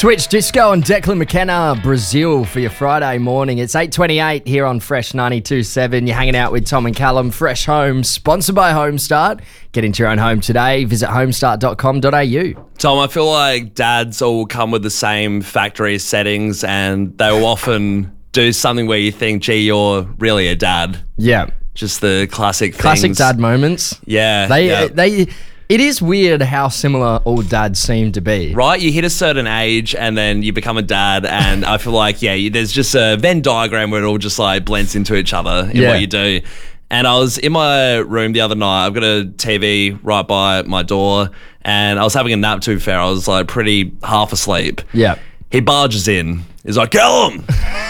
Switch Disco and Declan McKenna, Brazil for your Friday morning. It's 8:28 here on Fresh 92.7. You're hanging out with Tom and Callum. Fresh Home, sponsored by Homestart. Get into your own home today. Visit homestart.com.au. Tom, I feel like dads all come with the same factory settings and they will often do something where you think, gee, you're really a dad. Yeah. Just the classic things. Classic dad moments. Yeah. It is weird how similar all dads seem to be. Right? You hit a certain age and then you become a dad, and I feel like, there's just a Venn diagram where it all just like blends into each other in what you do. And I was in my room the other night. I've got a TV right by my door, and I was having a nap, to be fair. I was like pretty half asleep. Yeah. He barges in. He's like, Callum!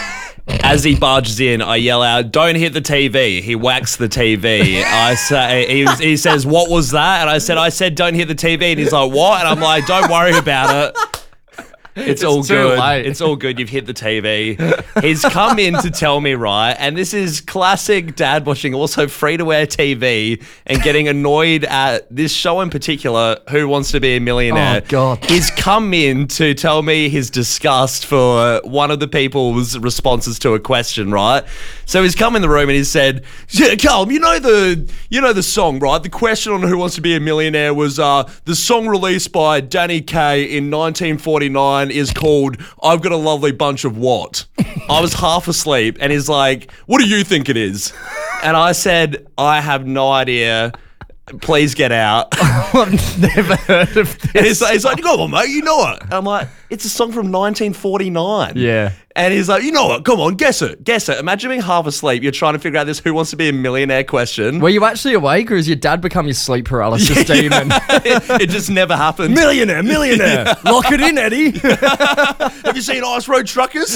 As he barges in, I yell out, "Don't hit the TV." He whacks the TV. I say, he says, "What was that?" And I said, "Don't hit the TV." And he's like, "What?" And I'm like, "Don't worry about it. It's all good. Late. It's all good. You've hit the TV." He's come in to tell me, right? And this is classic dad watching, also free to wear TV, and getting annoyed at this show in particular, Who Wants to Be a Millionaire. Oh, God. He's come in to tell me his disgust for one of the people's responses to a question, right? So he's come in the room and he said, "Yeah, Callum, you know the song, right? The question on Who Wants to Be a Millionaire was the song released by Danny Kaye in 1949 is called I've Got a Lovely Bunch of What?" I was half asleep and he's like, "What do you think it is?" And I said, "I have no idea. Please get out." I've never heard of this. And he's like, "Come on, mate, you know it." And I'm like, "It's a song from 1949. Yeah. And he's like, "You know it, come on, guess it. Imagine being half asleep, you're trying to figure out this Who Wants to Be a Millionaire question. Were you actually awake, or has your dad become your sleep paralysis demon? It just never happened. Millionaire. Lock it in, Eddie. Have you seen Ice Road Truckers?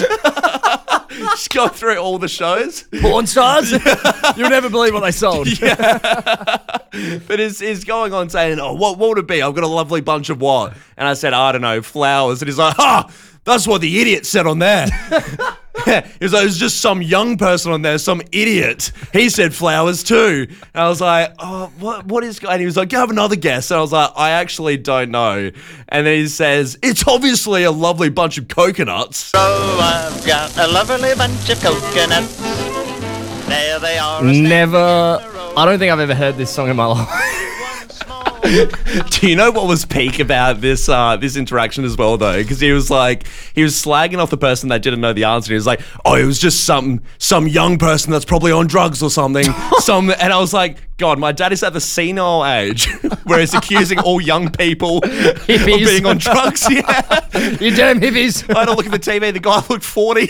Just go through all the shows. Porn stars? You'll never believe what they sold. But he's going on saying, "Oh, what would it be? I've got a lovely bunch of what?" And I said, "I don't know, flowers." And he's like, "That's what the idiot said on there." He was like, "It was just some young person on there, some idiot. He said flowers too." And I was like, "Oh, what is..." And he was like, "You have another guess." And I was like, "I actually don't know." And then he says, "It's obviously a lovely bunch of coconuts." So I've got a lovely bunch of coconuts. There they are. Never. I don't think I've ever heard this song in my life. Do you know what was peak about this interaction as well, though? Because he was slagging off the person that didn't know the answer. He was like, "Oh, it was just some young person that's probably on drugs or something." And I was like, God, my dad is at the senile age where he's accusing all young people of being on drugs. Yeah, You damn hippies. I had a look at the TV. The guy looked 40.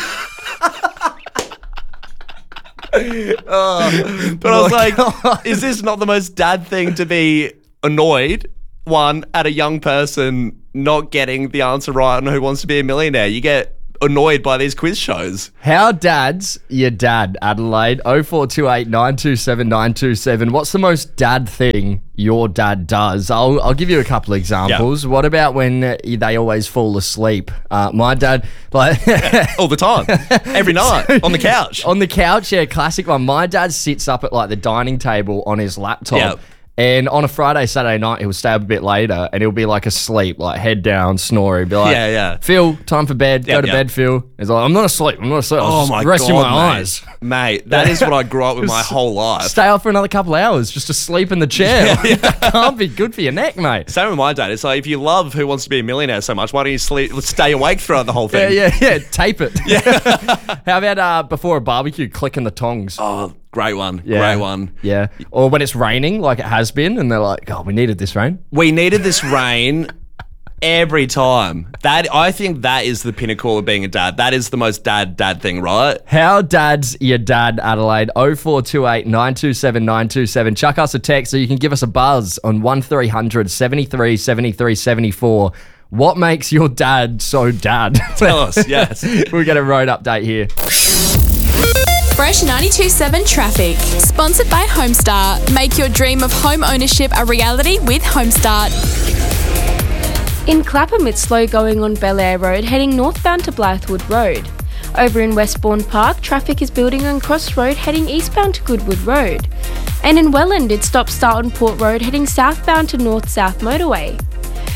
But I was like, is this not the most dad thing to be annoyed, one, at a young person not getting the answer right on Who Wants to Be a Millionaire? You get annoyed by these quiz shows. How dad's your dad, Adelaide? 0428 927 927. What's the most dad thing your dad does? I'll give you a couple of examples. What about when they always fall asleep? My dad, like all the time, every night, on the couch. On the couch, yeah, classic one. My dad sits up at like the dining table on his laptop. Yep. And on a Friday, Saturday night, he'll stay up a bit later and he'll be like asleep, like head down, snoring. Be like, "Phil, time for bed. Go to bed, Phil." He's like, I'm not asleep. I was just resting my eyes. Mate, that is what I grew up with my whole life. Stay up for another couple of hours just to sleep in the chair. That can't be good for your neck, mate. Same with my dad. It's like, if you love Who Wants to Be a Millionaire so much, why don't you stay awake throughout the whole thing? Yeah. Tape it. Yeah. How about before a barbecue, clicking the tongs? Oh, great one. Yeah. Great one. Yeah. Or when it's raining, like it has been, and they're like, "Oh, we needed this rain." We needed this rain every time. I think that is the pinnacle of being a dad. That is the most dad thing, right? How dad's your dad, Adelaide? 0428 927 927. Chuck us a text so you can give us a buzz on 1300 73 73 74. What makes your dad so dad? Tell us, yes. We'll get a road update here. Fresh 92.7 Traffic. Sponsored by Homestart. Make your dream of home ownership a reality with Homestart. In Clapham, it's slow going on Bel Air Road, heading northbound to Blythewood Road. Over in Westbourne Park, traffic is building on Cross Road, heading eastbound to Goodwood Road. And in Welland, it stops start on Port Road, heading southbound to North-South Motorway.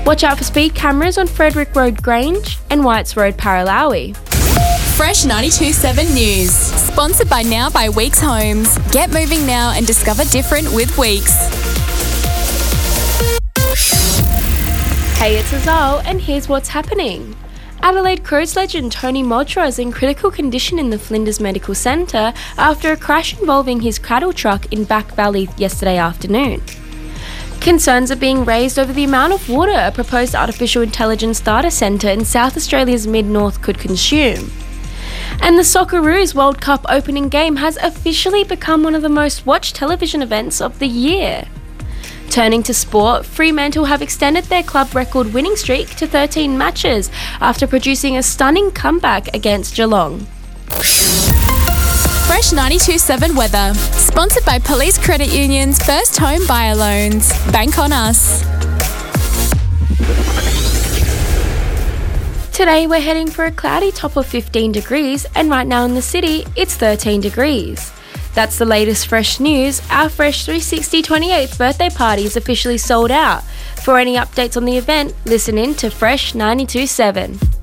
Watch out for speed cameras on Frederick Road Grange and Whites Road Paralawi. Fresh 92.7 News. Sponsored by Now by Weeks Homes. Get moving now and discover different with Weeks. Hey, it's Azal, and here's what's happening. Adelaide Crows legend Tony Modra is in critical condition in the Flinders Medical Centre after a crash involving his cattle truck in Back Valley yesterday afternoon. Concerns are being raised over the amount of water a proposed artificial intelligence data centre in South Australia's mid-north could consume. And the Socceroos World Cup opening game has officially become one of the most watched television events of the year. Turning to sport, Fremantle have extended their club record winning streak to 13 matches after producing a stunning comeback against Geelong. Fresh 92.7 weather. Sponsored by Police Credit Union's First Home Buyer Loans. Bank on us. Today we're heading for a cloudy top of 15 degrees, and right now in the city it's 13 degrees. That's the latest Fresh news. Our Fresh 360 28th birthday party is officially sold out. For any updates on the event, listen in to Fresh 92.7.